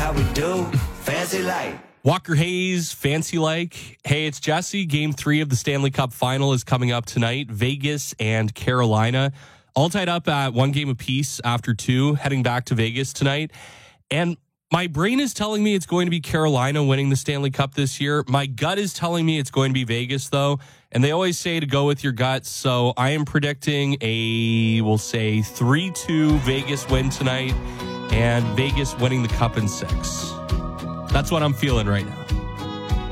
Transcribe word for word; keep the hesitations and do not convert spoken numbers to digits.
how we do. Fancy like. Walker Hayes, fancy like. Hey, it's Jesse. Game three of the Stanley Cup final is coming up tonight. Vegas and Carolina all tied up at one game apiece after two, heading back to Vegas tonight. And my brain is telling me it's going to be Carolina winning the Stanley Cup this year. My gut is telling me it's going to be Vegas, though. And they always say to go with your gut. So I am predicting a, we'll say, three two Vegas win tonight and Vegas winning the Cup in six. That's what I'm feeling right now.